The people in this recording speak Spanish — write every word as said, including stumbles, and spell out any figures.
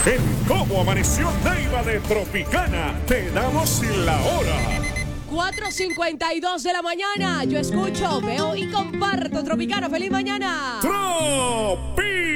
En Cómo Amaneció Neiva de Tropicana, te damos la hora. cuatro cincuenta y dos de la mañana. Yo escucho, veo y comparto Tropicana. ¡Feliz mañana! ¡Tropi!